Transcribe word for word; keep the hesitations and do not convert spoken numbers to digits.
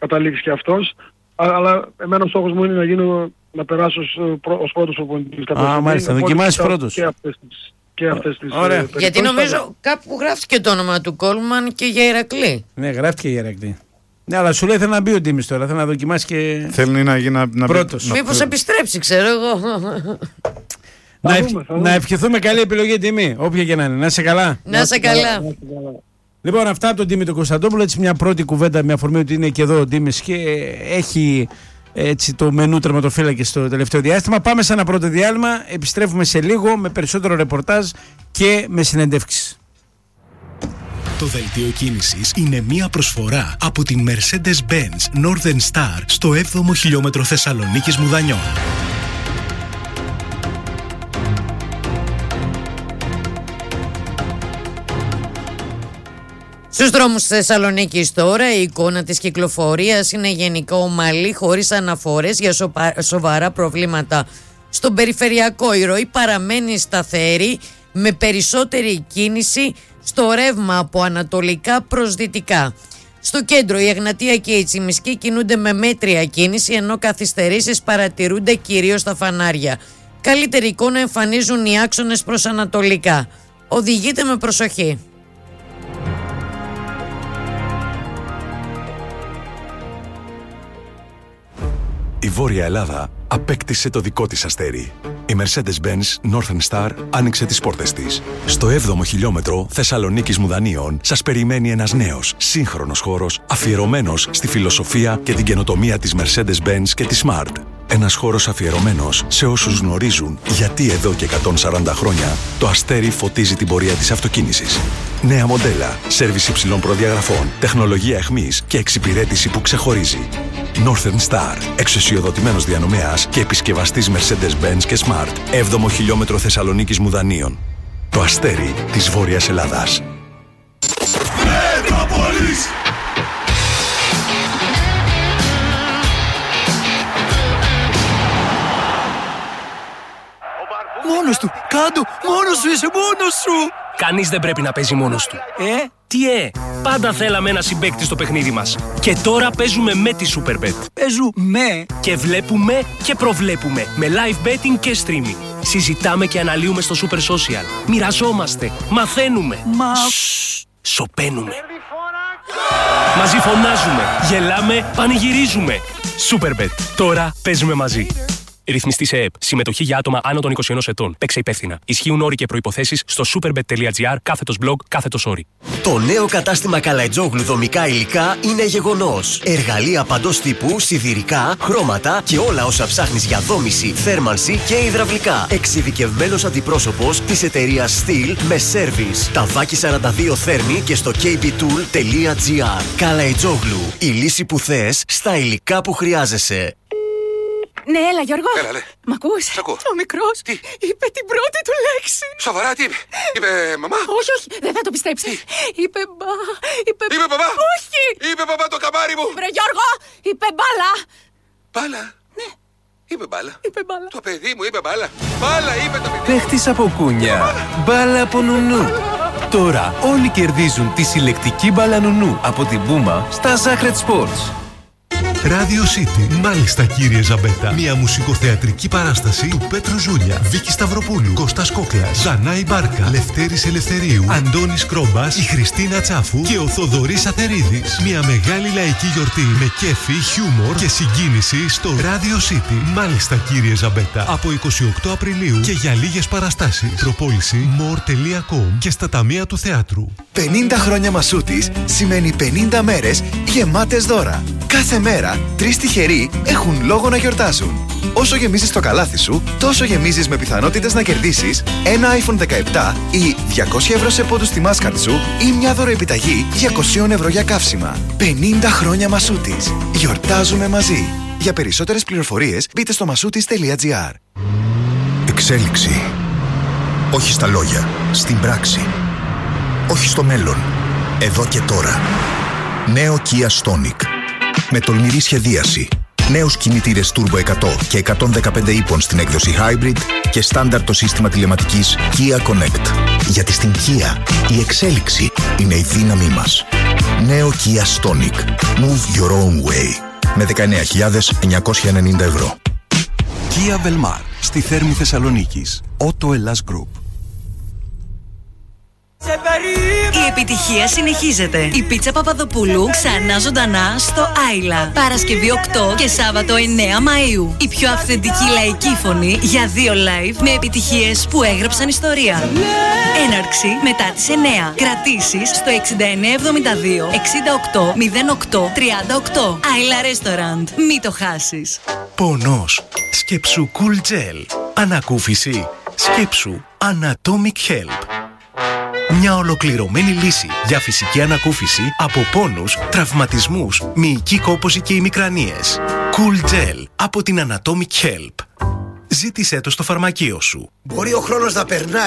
καταλήξει και αυτός. Αλλά εμένα ο στόχος μου είναι να γίνω, να περάσω ως πρώτος προπονητής. Α, μάλιστα, να δοκιμάσεις πρώτος. Και αυτές τις, και αυτές τις Ωραία. ε, Γιατί νομίζω κάπου γράφτηκε το όνομα του Κόλμαν και για Ηρακλή. Ναι, γράφτηκε για Ηρακλή. Ναι, αλλά σου λέει θέλει να μπει ο Τίμης τώρα, θέλει να δοκιμάσει και θέλει να γίνει να, πρώτος. Να... Μήπως επιστρέψει, ξέρω εγώ. Να, θα ευ... δούμε, θα να δούμε. ευχηθούμε καλή επιλογή Τιμή, όποια και να είναι. Να είσαι καλά. Να είσαι καλά. Λοιπόν, αυτά από τον Τίμη τον Κωνσταντόπουλο. Έτσι, μια πρώτη κουβέντα με αφορμή ότι είναι και εδώ ο Τίμης και έχει έτσι το μενού τερματοφύλακε στο τελευταίο διάστημα. Πάμε σε ένα πρώτο διάλειμμα. Επιστρέφουμε σε λίγο με περισσότερο ρεπορτάζ και με συνεντεύξεις. Το δελτίο κίνησης είναι μια προσφορά από την Mercedes-Benz Northern Star στο έβδομο χιλιόμετρο Θεσσαλονίκης Μουδανιών. Στους δρόμους της Θεσσαλονίκης τώρα η εικόνα της κυκλοφορίας είναι γενικά ομαλή, χωρίς αναφορές για σοβαρά προβλήματα. Στον περιφερειακό η ροή παραμένει σταθερή με περισσότερη κίνηση στο ρεύμα από ανατολικά προς δυτικά. Στο κέντρο η Εγνατία και η Τσιμισκή κινούνται με μέτρια κίνηση, ενώ καθυστερήσεις παρατηρούνται κυρίως στα φανάρια. Καλύτερη εικόνα εμφανίζουν οι άξονες προς ανατολικά. Οδηγείτε με προσοχή. Η Βόρεια Ελλάδα απέκτησε το δικό της αστέρι. Η Mercedes-Benz Northern Star άνοιξε τις πόρτες της. Στο έβδομο χιλιόμετρο Θεσσαλονίκης Μουδανίων σας περιμένει ένας νέος, σύγχρονος χώρος αφιερωμένος στη φιλοσοφία και την καινοτομία της Mercedes-Benz και της Smart. Ένας χώρος αφιερωμένος σε όσους γνωρίζουν γιατί εδώ και εκατόν σαράντα χρόνια το αστέρι φωτίζει την πορεία της αυτοκίνησης. Νέα μοντέλα, σέρβις υψηλών προδιαγραφών, τεχνολογία εχμής και εξυπηρέτηση που ξεχωρίζει. Northern Star, εξουσιοδοτημένος διανομέας και επισκευαστής Mercedes-Benz και Smart, έβδομο χιλιόμετρο Θεσσαλονίκης Μουδανίων. Το αστέρι της Βόρειας Ελλάδας. Μετρόπολης! Μόνος του! Κάντο! Μόνος σου είσαι! Μόνος σου! Κανείς δεν πρέπει να παίζει μόνος του. Ε? Τι ε! Πάντα θέλαμε ένα συμπαίκτη στο παιχνίδι μας. Και τώρα παίζουμε με τη Superbet. Παίζουμε! Και βλέπουμε και προβλέπουμε. Με live betting και streaming. Συζητάμε και αναλύουμε στο Super Social. Μοιραζόμαστε. Μαθαίνουμε. Μα... Σσσσ, σωπαίνουμε. Μαζί φωνάζουμε. Γελάμε. Πανηγυρίζουμε. Superbet. Τώρα παίζουμε μαζί. Ρυθμιστή σε ΕΕΠ. Συμμετοχή για άτομα άνω των είκοσι ενός ετών. Παίξε υπεύθυνα. Ισχύουν όροι και προϋποθέσεις στο superbet.gr κάθετος blog κάθετος όροι. Το νέο κατάστημα Καλαϊτζόγλου δομικά υλικά είναι γεγονός. Εργαλεία παντός τύπου, σιδηρικά, χρώματα και όλα όσα ψάχνεις για δόμηση, θέρμανση και υδραυλικά. Εξειδικευμένος αντιπρόσωπος της εταιρείας Steel με σέρβις. Ταβάκι σαράντα δύο θέρμη και στο κέι μπι tool τελεία τζι άρ. Καλαϊτζόγλου. Η λύση που θες στα υλικά που χρειάζεσαι. Ναι, έλα Γιώργο. Έλα, ναι. Μ' ακούς? Σ' ακούω. Ο μικρός Τι? είπε την πρώτη του λέξη. Σοβαρά, τι είπε? Είπε μαμά? Όχι, όχι, δεν θα το πιστέψει. Είπε μπα, είπε... Είπε μπαμπά? Όχι. Είπε μπαμπά το καμάρι μου. Βρε Γιώργο, είπε μπάλα. Μπάλα? Ναι. Είπε μπάλα. Είπε μπάλα. Το παιδί μου είπε μπάλα. Μπάλα είπε το παιδί. Παίχτης από κούνια. Μπάλα από νουνού. Τώρα όλοι κερδίζουν τη συλλεκτική μπάλα νουνού από την Πούμα στα Sacred Sports. Radio City. Μάλιστα, κύριε Ζαμπέτα. Μια μουσικοθεατρική παράσταση του Πέτρου Ζούλια, Βίκη Σταυροπούλου, Κώστας Κόκλας, Δανάη Μπάρκα, Λευτέρης Ελευθερίου, Αντώνης Κρόμπας, η Χριστίνα Τσάφου και ο Θοδωρής Αθερίδης. Μια μεγάλη λαϊκή γιορτή με κέφι, χιούμορ και συγκίνηση στο Radio City. Μάλιστα, κύριε Ζαμπέτα. Από εικοστή ογδόη Απριλίου και για λίγες παραστάσεις. Προπόληση more τελεία com και στα ταμεία του θεάτρου. πενήντα χρόνια Μασούτης σημαίνει πενήντα μέρες γεμάτες δώρα. Κάθε μέρα, τρεις τυχεροί έχουν λόγο να γιορτάζουν. Όσο γεμίζεις το καλάθι σου, τόσο γεμίζεις με πιθανότητες να κερδίσεις ένα άιφον δεκαεπτά ή διακόσια ευρώ σε πόντους στη Mastercard σου ή μια δωροεπιταγή διακόσια ευρώ για καύσιμα. πενήντα χρόνια Μασούτης. Γιορτάζουμε μαζί. Για περισσότερες πληροφορίες μπείτε στο μασούτης τελεία τζι άρ. Εξέλιξη. Όχι στα λόγια, στην πράξη. Όχι στο μέλλον, εδώ και τώρα. Νέο Kia Stonic. Με τολμηρή σχεδίαση. Νέους κινητήρες Turbo εκατό και εκατόν δεκαπέντε ύπων στην έκδοση Hybrid και στάνταρ το σύστημα τηλεματικής Kia Connect. Γιατί στην Kia η εξέλιξη είναι η δύναμή μας. Νέο Kia Stonic. Move your own way. Με δεκαεννέα χιλιάδες εννιακόσια ενενήντα ευρώ. Kia Velmar, στη Θέρμη Θεσσαλονίκης. Auto Hellas Group. Η επιτυχία συνεχίζεται. Η πίτσα Παπαδοπούλου ξανά ζωντανά στο Άιλα. Παρασκευή οκτώ και Σάββατο εννέα Μαΐου. Η πιο αυθεντική λαϊκή φωνή για δύο live με επιτυχίες που έγραψαν ιστορία. Έναρξη μετά τις εννέα. Κρατήσεις στο εξήντα εννέα εβδομήντα δύο εξήντα οκτώ μηδέν οκτώ τριάντα οκτώ. Άιλα Restaurant. Μη το χάσεις. Πονός. Σκέψου Cool Gel. Ανακούφιση. Σκέψου Anatomic Help. Μια ολοκληρωμένη λύση για φυσική ανακούφιση από πόνους, τραυματισμούς, μυϊκή κόπωση και ημικρανίες. Cool Gel από την Anatomic Help. Ζήτησέ το στο φαρμακείο σου. Μπορεί ο χρόνος να περνάει